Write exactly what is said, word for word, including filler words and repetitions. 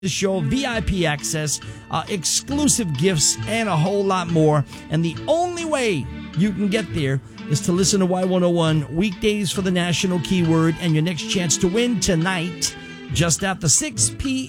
the show, V I P access, uh, exclusive gifts, and a whole lot more. And the only way you can get there is to listen to Y one oh one weekdays for the national keyword, and your next chance to win tonight, just after six p.m.